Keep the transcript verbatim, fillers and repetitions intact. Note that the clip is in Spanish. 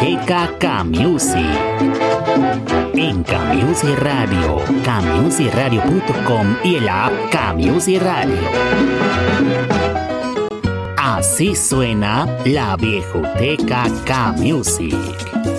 Viejoteca K-Music. En K-Music Radio, K Music Radio punto com y en la app K-Music Radio. Así suena la Viejoteca K-Music.